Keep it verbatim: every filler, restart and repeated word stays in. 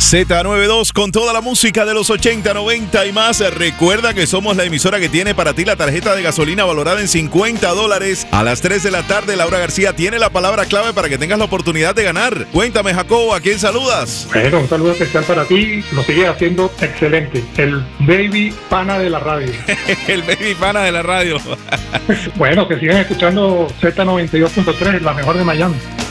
Z noventa y dos con toda la música de los ochenta, noventa y más. Recuerda que somos la emisora que tiene para ti la tarjeta de gasolina valorada en cincuenta dólares. A las tres de la tarde, Laura García tiene la palabra clave para que tengas la oportunidad de ganar. Cuéntame, Jacobo, ¿a quién saludas? Bueno, un saludo especial para ti. Lo sigues haciendo excelente. El baby pana de la radio. El baby pana de la radio. Bueno, que sigan escuchando Z noventa y dos punto tres, la mejor de Miami.